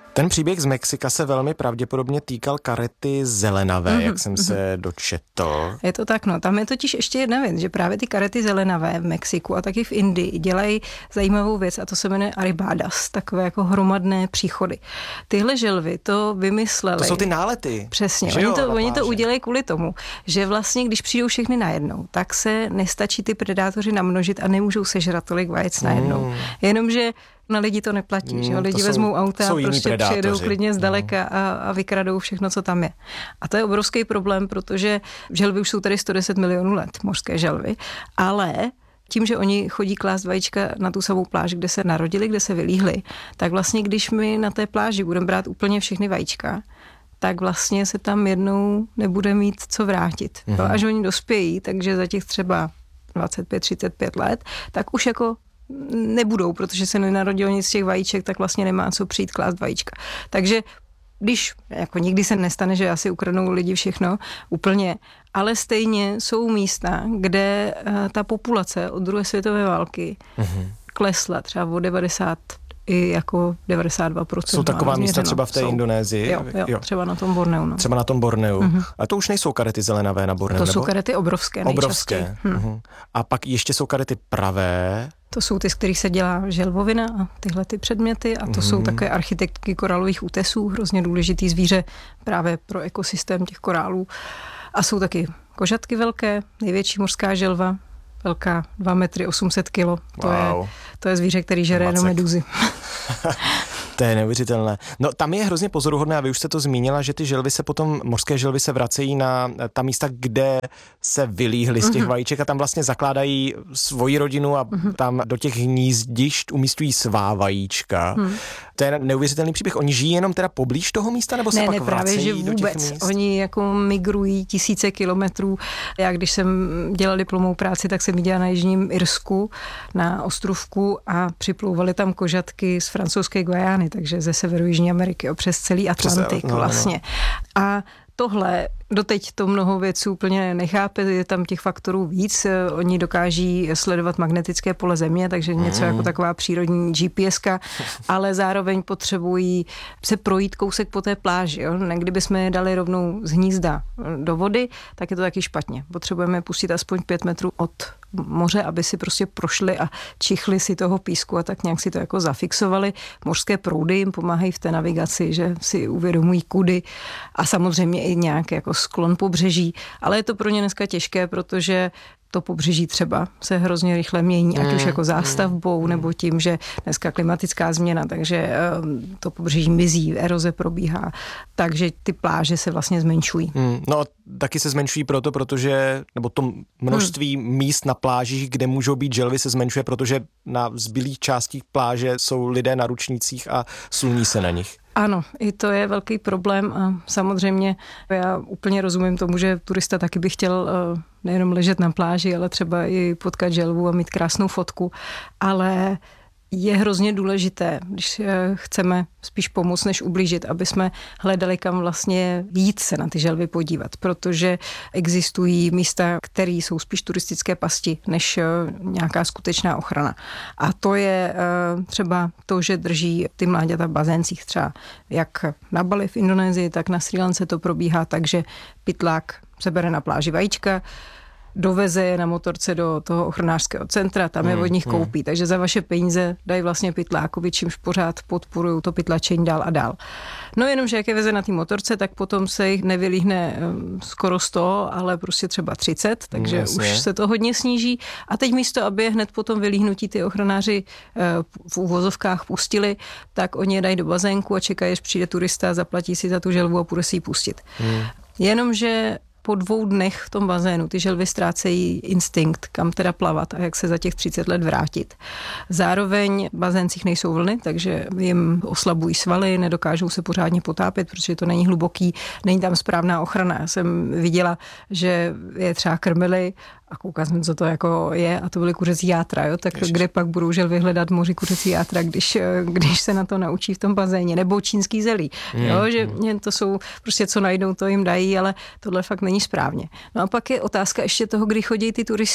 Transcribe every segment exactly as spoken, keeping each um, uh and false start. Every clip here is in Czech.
Ten příběh z Mexika se velmi pravděpodobně týkal karety zelenavé, mm-hmm. jak jsem se dočetl. Je to tak, no. Tam je totiž ještě jedna věc, že právě ty karety zelenavé v Mexiku a taky v Indii dělají zajímavou věc a to se jmenuje arribadas, takové jako hromadné příchody. Tyhle želvy to vymysleli. To jsou ty nálety. Přesně, oni to, oni to udělají kvůli tomu, že vlastně, když přijdou všechny najednou, tak se nestačí ty predátoři namnožit a nemůžou sežrat tolik vajec najednou. Mm. Jenomže na lidi to neplatí, mm, že lidi vezmou auta a prostě přijedou klidně zdaleka mm. a, a vykradou všechno, co tam je. A to je obrovský problém, protože želvy už jsou tady sto deset milionů let, mořské želvy, ale tím, že oni chodí klást vajíčka na tu samou pláž, kde se narodili, kde se vylíhli, tak vlastně, když my na té pláži budeme brát úplně všechny vajíčka, tak vlastně se tam jednou nebude mít co vrátit. Mm. Až oni dospějí, takže za těch třeba dvacet pět třicet pět let, tak už jako nebudou, protože se nenarodilo nic z těch vajíček, tak vlastně nemá co přijít klást vajíčka. Takže když, jako nikdy se nestane, že asi ukradnou lidi všechno úplně, ale stejně jsou místa, kde ta populace od druhé světové války mm-hmm. klesla třeba o devadesát i jako devadesát dva procent. Jsou taková místa třeba v té jsou. Indonésii? Jo, jo, jo, třeba na tom Borneu. No. Třeba na tom Borneu. Uh-huh. A to už nejsou karety zelenavé na Borneu, To nebo? jsou karety obrovské nejčastěji. Obrovské. Hm. Uh-huh. A pak ještě jsou karety pravé. To jsou ty, z kterých se dělá želvovina a tyhle ty předměty a to uh-huh. jsou také architektky koralových útesů, hrozně důležitý zvíře právě pro ekosystém těch korálů. A jsou taky kožatky velké, největší mořská želva, velká dva metry osm set kilo. To, wow. je, to je zvíře, který žere jenom meduzy. To je neuvěřitelné. No tam je hrozně pozoruhodné a vy už jste to zmínila, že ty želvy se potom, mořské želvy se vracejí na ta místa, kde se vylíhly z těch mm-hmm. vajíček a tam vlastně zakládají svoji rodinu a mm-hmm. tam do těch hnízdišť umístují svá vajíčka. Mm. To je neuvěřitelný příběh. Oni žijí jenom teda poblíž toho místa, nebo se ne, pak ne, vracejí právě, že do těch vůbec. míst? Oni jako migrují tisíce kilometrů. Já když jsem dělala diplomovou práci, tak jsem ji dělala na Jižním Irsku, na ostrovku a připlouvaly tam kožatky z francouzské Guajány, takže ze severu Jižní Ameriky, přes celý Atlantik no, vlastně. No. A tohle, doteď to mnoho věců úplně nechápe, je tam těch faktorů víc, oni dokáží sledovat magnetické pole země, takže něco mm. jako taková přírodní G P S ka, ale zároveň potřebují se projít kousek po té pláži. Jo? Kdybychom je dali rovnou z hnízda do vody, tak je to taky špatně. Potřebujeme pustit aspoň pět metrů od moře, aby si prostě prošli a čichli si toho písku a tak nějak si to jako zafixovali. Mořské proudy jim pomáhají v té navigaci, že si uvědomují kudy a samozřejmě i nějaký jako sklon pobřeží, ale je to pro ně dneska těžké, protože to pobřeží třeba se hrozně rychle mění, ať už jako zástavbou, nebo tím, že dneska klimatická změna, takže to pobřeží mizí, eroze probíhá, takže ty pláže se vlastně zmenšují. Hmm. No a taky se zmenšují proto, protože, nebo to množství hmm. míst na plážích, kde můžou být želvy, se zmenšuje, protože na zbylých částích pláže jsou lidé na ručnících a sluní se na nich. Ano, i to je velký problém a samozřejmě já úplně rozumím tomu, že turista taky by chtěl nejenom ležet na pláži, ale třeba i potkat želvu a mít krásnou fotku, ale je hrozně důležité, když chceme spíš pomoct, než ublížit, aby jsme hledali, kam vlastně jít se na ty želvy podívat, protože existují místa, které jsou spíš turistické pasti, než nějaká skutečná ochrana. A to je třeba to, že drží ty mláďata v bazéncích třeba jak na Bali v Indonésii, tak na Srí Lance to probíhá, takže pytlák sebere na pláži vajíčka, doveze je na motorce do toho ochranářského centra, tam je od nich koupí. Takže za vaše peníze dají vlastně pytlákovi, čímž pořád podporují to pytlačení dál a dál. No jenom, že jak je veze na té motorce, tak potom se jich nevylíhne skoro sto, ale prostě třeba třicet, takže Jasně. už se to hodně sníží. A teď místo, aby je hned potom vylíhnutí ty ochranáři v uvozovkách pustili, tak oni je dají do bazénku a čekají, až přijde turista, zaplatí si za tu želvu a půjde si ji pustit. Hmm. Jenomže po dvou dnech v tom bazénu ty želvy ztrácejí instinkt, kam teda plavat a jak se za těch třicet let vrátit. Zároveň v bazéncích nejsou vlny, takže jim oslabují svaly, nedokážou se pořádně potápět, protože to není hluboký, není tam správná ochrana. Já jsem viděla, že je třeba krmili a koukala jsem, co to jako je a to byly kuřecí játra, jo? Tak Ježiš. Kde pak budou želvy hledat moři kuřecí játra, když, když se na to naučí v tom bazéně, nebo čínský zelí, mm, jo? Že mm. to jsou prostě co najdou, to jim dají, ale tohle fakt není správně. No a pak je otázka ještě toho, kdy chodí ty turisti.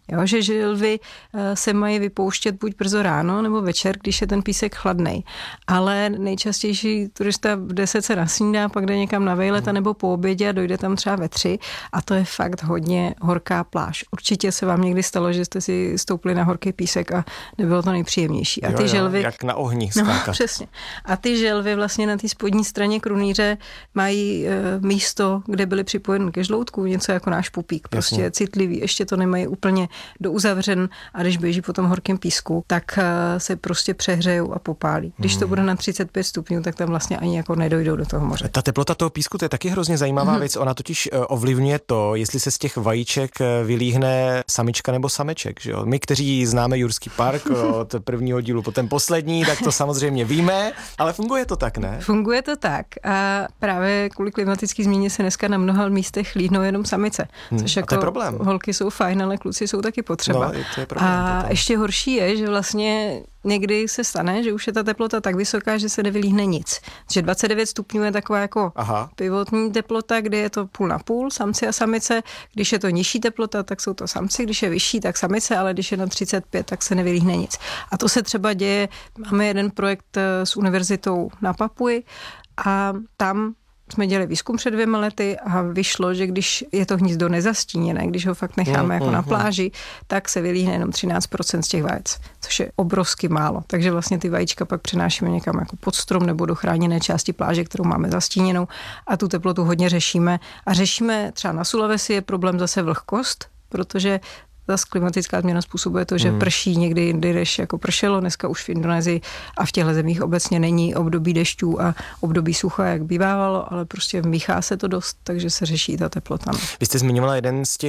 Jo, že želvy se mají vypouštět buď brzo ráno nebo večer, když je ten písek chladnej. Ale nejčastější turista v deset se nasnídá, pak jde někam na vejlet a nebo po obědě a dojde tam třeba ve tři a to je fakt hodně horká pláž. Určitě se vám někdy stalo, že jste si stoupli na horký písek a nebylo to nejpříjemnější. A ty jo, želvy... Jak na ohni skákat. No, přesně. A ty želvy vlastně na té spodní straně krunýře mají e, místo, kde byly připojeny ke žloutku, něco jako náš pupík. Prostě Jasně. citlivý, ještě to nemají úplně do uzavřen a když běží po tom horkém písku, tak e, se prostě přehřejou a popálí. Když to bude na třicet pět stupňů, tak tam vlastně ani jako nedojdou do toho moře. Ta teplota toho písku, to je taky hrozně zajímavá hmm. věc. Ona totiž ovlivňuje to, jestli se z těch vajíček vylíhne samička nebo sameček. Že jo? My, kteří známe Jurský park od prvního dílu po ten poslední, tak to samozřejmě víme, ale funguje to tak, ne? Funguje to tak a právě kvůli klimatické změně se dneska na mnoha místech hlídnou jenom samice. Hmm. Což A jako to je problém. Holky jsou fajn, ale kluci jsou taky potřeba. No, to je problém, a potom. ještě horší je, že vlastně někdy se stane, že už je ta teplota tak vysoká, že se nevylíhne nic. Že dvacet devět stupňů je taková jako Aha. pivotní teplota, kdy je to půl na půl, samci a samice. Když je to nižší teplota, tak jsou to samci, když je vyšší, tak samice, ale když je na třicet pět, tak se nevylíhne nic. A to se třeba děje, máme jeden projekt s univerzitou na Papui a tam jsme dělali výzkum před dvěma lety a vyšlo, že když je to hnízdo nezastíněné, když ho fakt necháme mm, jako mm, na pláži, tak se vylíhne jenom třináct procent z těch vajec, což je obrovsky málo. Takže vlastně ty vajíčka pak přenášíme někam jako pod strom nebo do chráněné části pláže, kterou máme zastíněnou a tu teplotu hodně řešíme. A řešíme třeba na Sulawesi je problém zase vlhkost, protože zase klimatická změna způsobuje to, že hmm. prší někdy jindy, než jako pršelo. Dneska už v Indonésii a v těchto zemích obecně není období dešťů a období sucha, jak bývávalo, ale prostě míchá se to dost, takže se řeší ta teplota. Vy jste zmiňovala jeden z těch